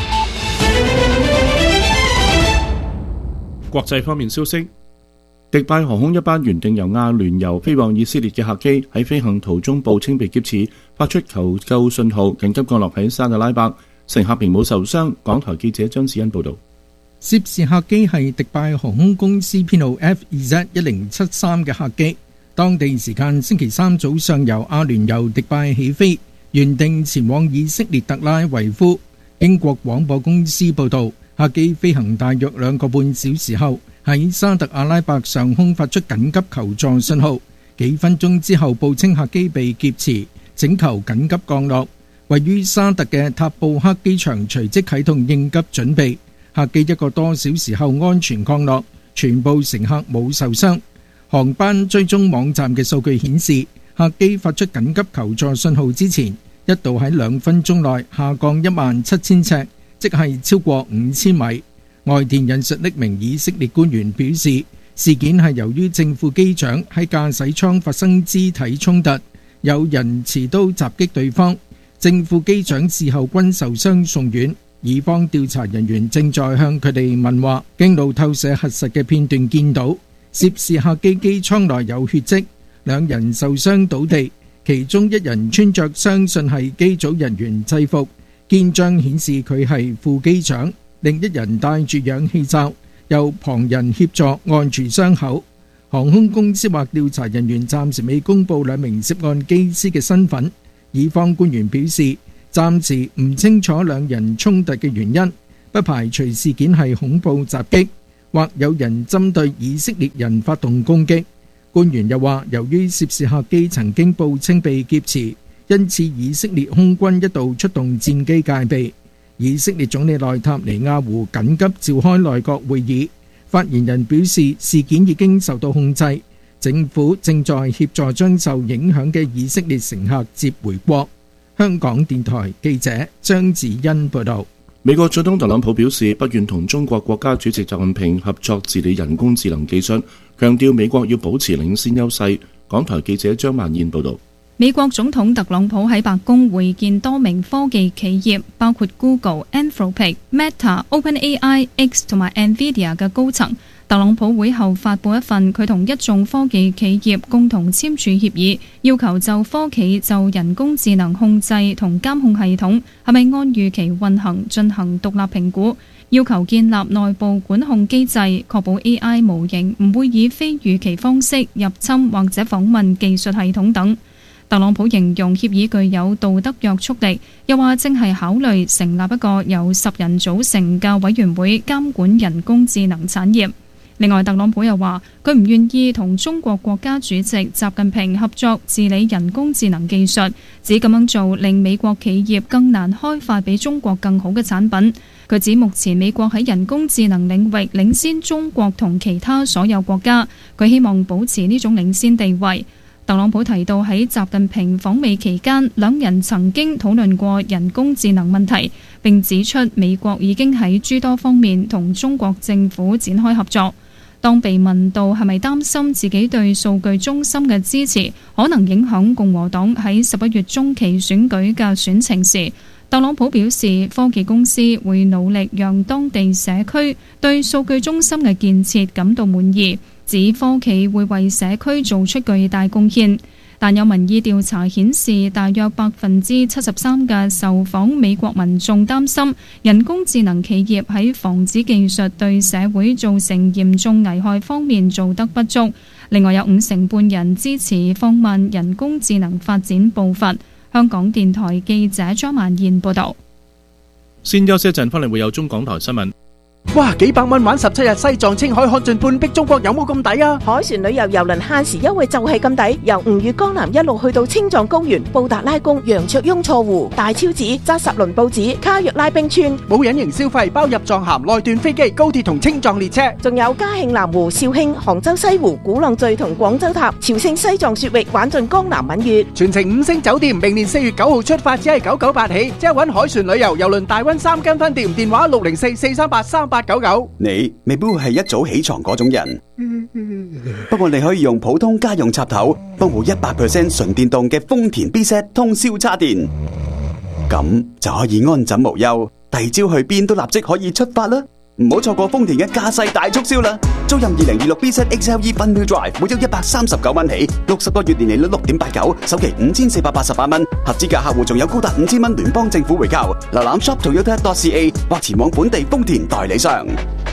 國際方面消息，迪拜航空一班原定由阿聯酋飛往以色列嘅客機喺飛行途中報稱被劫持，發出求救信號，緊急降落喺沙特拉伯，乘客並冇受傷。港台記者張子欣報道。 涉事客機係迪拜航空公司編號 FZ1073 嘅客機，當地時間星期三早上由阿聯酋迪拜起飛，原定前往以色列特拉維夫。英國廣播公司報道，客機飛行大約2個半小時後，喺沙特阿拉伯上空發出緊急求助信號，幾分鐘之後報稱客機被劫持，請求緊急降落。位於沙特嘅塔布克機場隨即啟動應急準備，客機1個多小時後安全降落，全部乘客冇受傷。航班追蹤網站嘅數據顯示，客機發出緊急求助信號之前，一度喺2分鐘內下降17000尺，即係超過5000米。外電引述匿名以色列官員表示，事件係由於正副機長喺駕駛艙發生肢體衝突，有人持刀襲擊對方，正副機長事後均受傷送院。 以方調查人員正在向佢哋問話。經路透社核實嘅片段見到，涉事客機機艙內有血跡，兩人受傷倒地，其中一人穿着相信係機組人員制服，肩章顯示佢係副機長，另一人戴住氧氣罩，由旁人協助按住傷口。航空公司或調查人員暫時未公布兩名涉案機師嘅身份。以方官員表示，暫時唔清楚兩人衝突嘅原因，不排除事件係恐怖襲擊，或有人針對以色列人發動攻擊。官員又話，由於涉事客機曾經報稱被劫持，因此以色列空軍一度出動戰機戒備。以色列總理內塔尼亞胡緊急召開內閣會議，發言人表示事件已經受到控制，政府正在協助將受影響嘅以色列乘客接回國。香港電台記者張子欣報道。 美國總統特朗普表示不願同中國國家主席習近平合作治理人工智能技術，強調美國要保持領先優勢。港台記者張曼燕報道。 美國總統特朗普喺白宮會見多名科技企業，包括 Google、Anthropic、Meta、OpenAI、X 同埋 Nvidia 嘅高層。特朗普會後發布一份佢同一眾科技企業共同簽署協議，要求就科企就人工智能控制同監控系統係咪按預期運行進行獨立評估，要求建立內部管控機制，確保 AI 模型唔會以非預期方式入侵或者訪問技術系統等。特朗普形容協議具有道德約束力，又話正係考慮成立一個由10人組成嘅委員會監管人工智能產業。另外，特朗普又話佢唔願意同中國國家主席習近平合作治理人工智能技術，指咁樣做令美國企業更難開發比中國更好嘅產品。佢指目前美國喺人工智能領域領先中國同其他所有國家，佢希望保持呢種領先地位。特朗普提到喺習近平訪美期間，兩人曾經討論過人工智能問題，並指出美國已經喺諸多方面同中國政府展開合作。當被問到係咪擔心自己對數據中心嘅支持可能影響共和黨喺11月中期選舉嘅選情時，特朗普表示科技公司會努力讓當地社區對數據中心嘅建設感到滿意，指科企會為社區做出巨大貢獻。但有民意調查顯示，大約73%嘅受訪美國民眾擔心人工智能企業喺防止技術對社會造成嚴重危害方面做得不足。另外有50%半人支持放慢人工智能發展步伐。香港電台記者張曼燕報道。 先休息一陣，翻嚟會有中港台新聞。 哇！幾百蚊玩17日西藏青海看盡半壁中國，有冇咁抵啊？ 海船旅遊郵輪限時優惠就係咁抵，由吳越江南一路去到青藏高原、布達拉宮、羊卓雍措湖、大昭寺、扎什倫布寺、卡約拉冰川， 冇隱形消費，包入藏函、內段飛機、高鐵同青藏列車， 仲有嘉慶南湖、肇慶、杭州西湖、鼓浪嶼同廣州塔、朝聖西藏雪域，玩盡江南閩粵， 全程5星酒店。明年4月9號出發，只係998起，即係搵海船旅遊郵輪大溫3間分店，電話604-438-3899。 你未必會係一早起床嗰種人，不過你可以用普通家用插頭幫部100% 純電動嘅豐田 B-Set 通宵叉電，咁就可以安枕無憂，第二朝去邊都立即可以出發啦！唔好錯過豐田嘅駕駛大促銷啦！租任2026 B-Set XLE Fun-Wheel Drive，每周139蚊起，60個月年利率6.89%，首期5488蚊，合資格客戶仲有高達5000蚊聯邦政府回購。瀏覽 shop.toyota.ca 或前往本地豐田代理商。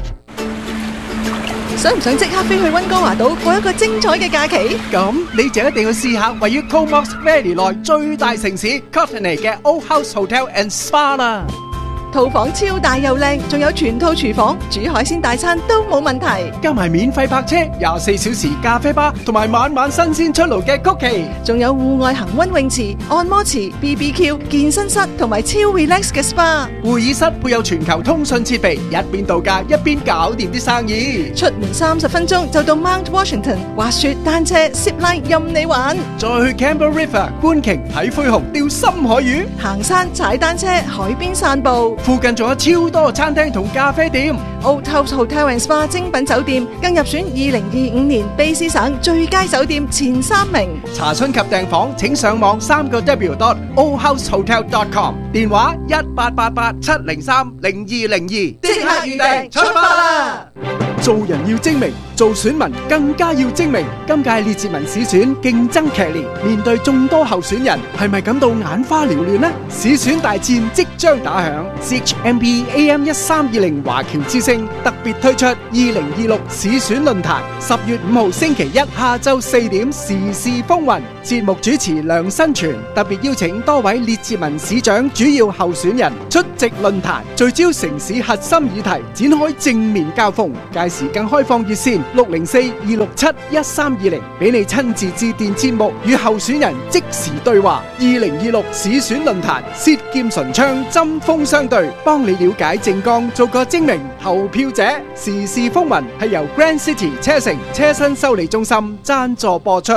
想唔想即刻飛去溫哥華島過一個精彩嘅假期？ 咁你就一定要試下位於 Comox Valley 內最大城市 Courtenay 嘅 Old House Hotel and Spa 啦！ 套房超大又靚，仲有全套廚房，煮海鮮大餐都冇問題。 加埋免費泊車、24小時咖啡吧，同埋晚晚新鮮出爐嘅曲奇， 仲有戶外恒溫泳池、按摩池、BBQ、健身室同埋超 relax 嘅 SPA。 會議室配有全球通訊設備，一邊度假一邊搞掂啲生意。 出門30分鐘就到 Mount Washington， 滑雪、單車、zip line 任你玩。 再去 Campbell River 觀鯨、睇灰熊、釣深海魚， 行山、踩單車、海邊散步。 附近仲有超多餐廳同咖啡店。 Old House Hotel and Spa 精品酒店更入選2025年卑詩省最佳酒店前3名。 查詢及訂房請上網3w.oldhousehotel.com， 電話1888-703-0202， 即刻預訂，出發啦！ 做人要精明，做選民更加要精明。今屆列治文市選競爭劇烈，面對眾多候選人，係咪感到眼花繚亂呢？市選大戰即將打響 ，CHMB AM1320 華僑之聲特別推出2026市選論壇，10月5號星期一下晝4點時事風雲。節目主持梁新全特別邀請多位列治文市長主要候選人出席論壇，聚焦城市核心議題，展開正面交鋒。屆時更開放熱線604-267-1320，俾你親自致電節目與候選人即時對話。2026市選論壇，舌劍唇槍，針鋒相對，幫你了解政綱，做個精明投票者。時事風雲係由 Grand City 車城車身修理中心贊助播出。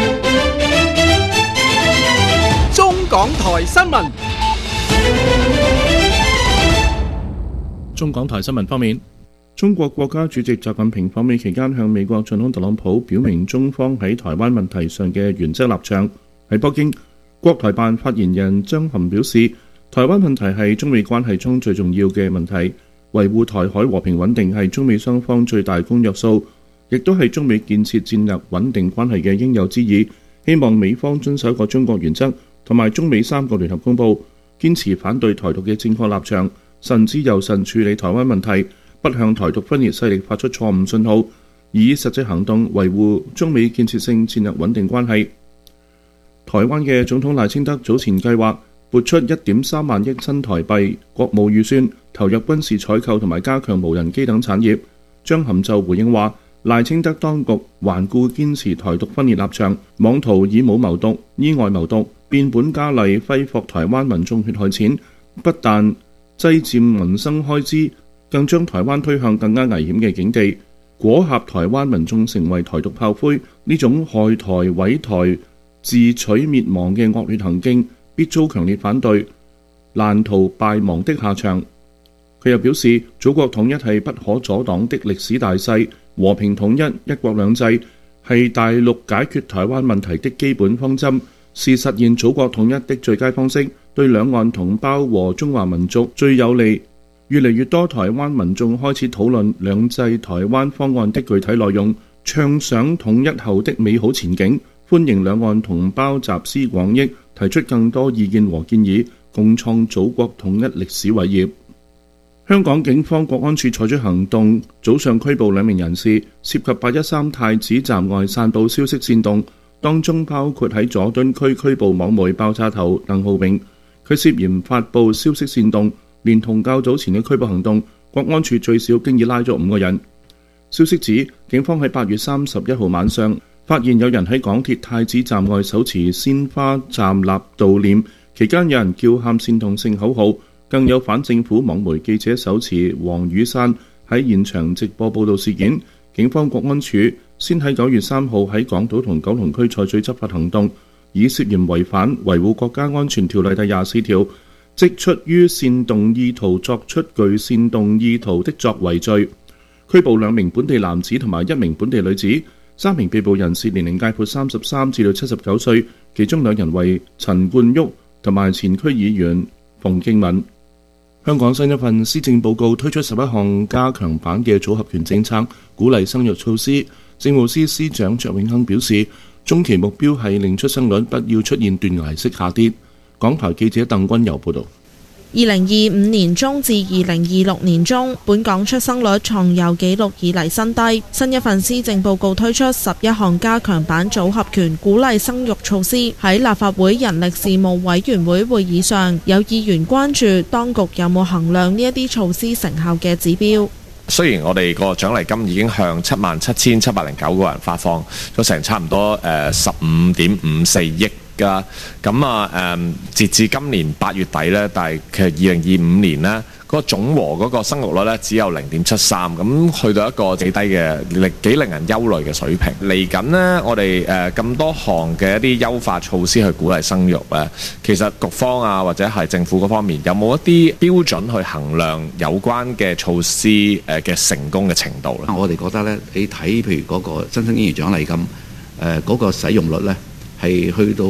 中港台新聞。 中港台新聞方面，中國國家主席習近平訪美期間向美國總統特朗普表明中方喺台灣問題上嘅原則立場。喺北京，國台辦發言人張含表示，台灣問題係中美關係中最重要嘅問題，維護台海和平穩定係中美雙方最大公約數，亦都係中美建設戰略穩定關係嘅應有之義。希望美方遵守一個中國原則同埋中美3個聯合公報，堅持反對台獨嘅正確立場，慎之又慎處理台灣問題，不向台獨分裂勢力發出錯誤信號，以實際行動維護中美建設性戰略穩定關係。台灣嘅總統賴清德早前計劃撥出1.3萬億新台幣國務預算，投入軍事採購同埋加強無人機等產業。張含就回應話，賴清德當局頑固堅持台獨分裂立場，妄圖以武謀獨、以外謀獨，變本加厲揮霍台灣民眾血害錢，不但擠佔民生開支，更將台灣推向更加危險嘅境地，裹挾台灣民眾成為台獨炮灰。呢種害台毀台、自取滅亡嘅惡劣行徑，必遭強烈反對，難逃敗亡的下場。佢又表示，祖國統一係不可阻擋的歷史大勢，和平統一、一國兩制係大陸解決台灣問題的基本方針，是實現祖國統一的最佳方式，對兩岸同胞和中華民族最有利。越嚟越多台灣民眾開始討論兩制台灣方案的具體內容，暢想統一後的美好前景，歡迎兩岸同胞集思廣益，提出更多意見和建議，共創祖國統一歷史偉業。香港警方國安處採取行動，早上拘捕2名人士，涉及813太子站外散佈消息煽動，當中包括喺佐敦區拘捕網媒爆炸頭鄧浩永，佢涉嫌發佈消息煽動。連同較早前嘅拘捕行動，國安處最少經已拉咗5個人。消息指，警方喺8月31號晚上發現有人喺港鐵太子站外手持鮮花站立悼念，期間有人叫喊煽動性口號，更有反政府網媒記者手持黃雨傘喺現場直播報導事件。警方國安處先喺9月3號喺港島同九龍區採取執法行動，以涉嫌違反維護國家安全條例第24條，即出於煽動意圖作出具煽動意圖的作為罪，拘捕2名本地男子同埋1名本地女子。3名被捕人士年齡介乎33至到79歲，其中2人為陳冠旭同埋前區議員馮敬敏。香港新一份施政報告推出11項加強版嘅組合拳政策，鼓勵生育措施。政務司司長卓永亨表示，中期目標係令出生率不要出現斷崖式下跌。港台記者鄧君柔報導。 2025年中至2026年中，本港出生率創有紀錄以嚟新低。新一份施政報告推出11項加強版組合拳鼓勵生育措施。喺立法會人力事務委員會會議上，有議員關注當局有冇衡量呢一啲措施成效嘅指標。 雖然我哋個獎勵金已經向77,709個人發放咗成差唔多15.54億㗎，咁截至今年8月底呢，但係其實2025年呢個總和嗰個生育率咧只有0.73，咁去到一個幾低嘅、幾令人憂慮嘅水平。嚟緊呢，我哋咁多項嘅一啲優化措施去鼓勵生育咧，其實局方啊或者係政府嗰方面有冇一啲標準去衡量有關嘅措施嘅成功嘅程度咧？ 我哋覺得咧，你睇譬如嗰個新生嬰兒獎勵金嗰個使用率咧係去到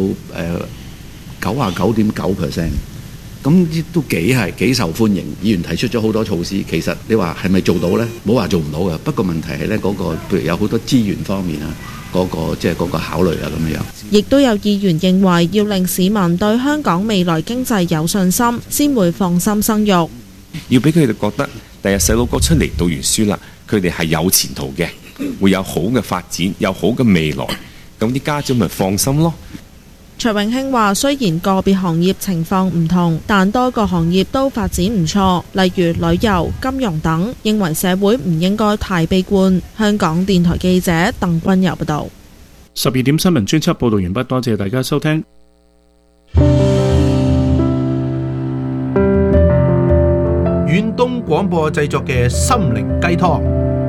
99.9%。咁都幾受歡迎，議員提出咗好多措施，其實你話係咪做到呢？冇話做唔到嘅，不過問題係呢嗰個譬如有好多資源方面啊，嗰個考慮啊咁樣。 亦都有議員認為要令市民對香港未來經濟有信心，先會放心生育。 要俾佢哋覺得第日細路哥出嚟讀完書啦，佢哋係有前途嘅，會有好嘅發展，有好嘅未來，咁啲家長咪放心咯。 卓永興話：雖然個別行業情況唔同，但多個行業都發展唔錯，例如旅遊、金融等。認為社會唔應該太悲觀。香港電台記者鄧君柔報道。 12點新聞專輯報道完畢，多謝大家收聽。 遠東廣播製作嘅心靈雞湯。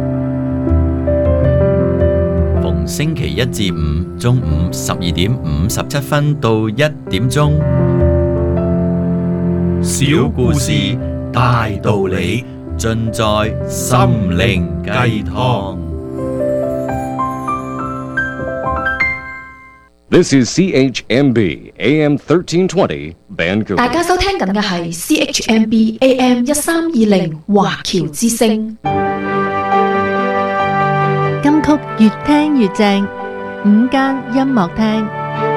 逢星期一至五中午12點57分到1點鐘，小故事大道理，盡在心靈雞湯。 This is CHMB AM 1320 Vancouver。 大家收聽緊嘅係 CHMB AM 1320華僑之聲。 金曲越聽越正，午間音樂廳。